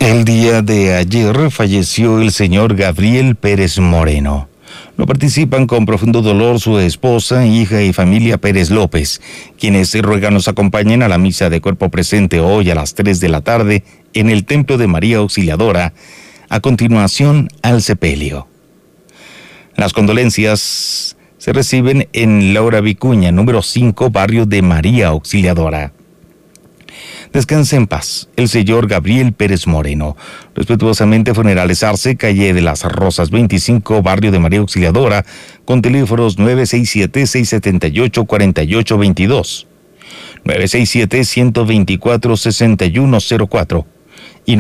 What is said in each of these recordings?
El día de ayer falleció el señor Gabriel Pérez Moreno. No participan con profundo dolor su esposa, hija y familia Pérez López, quienes ruegan nos acompañen a la misa de cuerpo presente hoy a las 3 de la tarde en el Templo de María Auxiliadora, a continuación al sepelio. Las condolencias se reciben en Laura Vicuña, número 5, barrio de María Auxiliadora. Descanse en paz el señor Gabriel Pérez Moreno. Respetuosamente Funerales Arce, calle de las Rosas 25, barrio de María Auxiliadora, con teléfonos 967-678-4822, 967-124-6104 y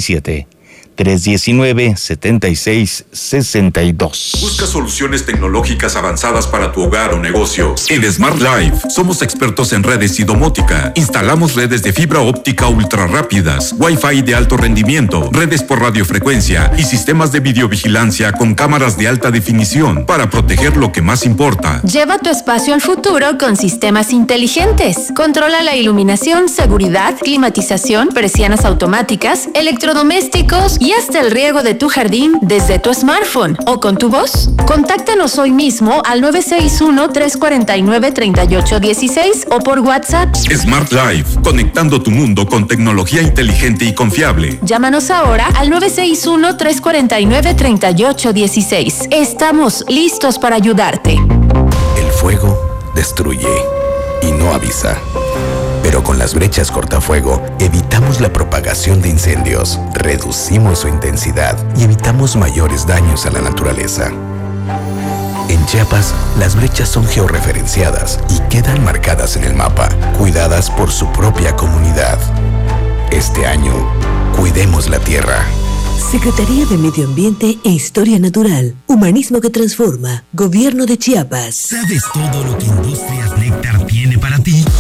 967-319-7662. Busca soluciones tecnológicas avanzadas para tu hogar o negocio. En Smart Life somos expertos en redes y domótica. Instalamos redes de fibra óptica ultra rápidas, Wi-Fi de alto rendimiento, redes por radiofrecuencia y sistemas de videovigilancia con cámaras de alta definición para proteger lo que más importa. Lleva tu espacio al futuro con sistemas inteligentes. Controla la iluminación, seguridad, climatización, persianas automáticas, electrodomésticos y hasta el riego de tu jardín desde tu smartphone o con tu voz. Contáctanos hoy mismo al 961-349-3816 o por WhatsApp. Smart Life, conectando tu mundo con tecnología inteligente y confiable. Llámanos ahora al 961-349-3816. Estamos listos para ayudarte. El fuego destruye y no avisa. Pero con las brechas cortafuego evitamos la propagación de incendios, reducimos su intensidad y evitamos mayores daños a la naturaleza. En Chiapas, las brechas son georreferenciadas y quedan marcadas en el mapa, cuidadas por su propia comunidad. Este año, cuidemos la tierra. Secretaría de Medio Ambiente e Historia Natural. Humanismo que transforma. Gobierno de Chiapas. ¿Sabes todo lo que Industrias Néctar tiene para ti?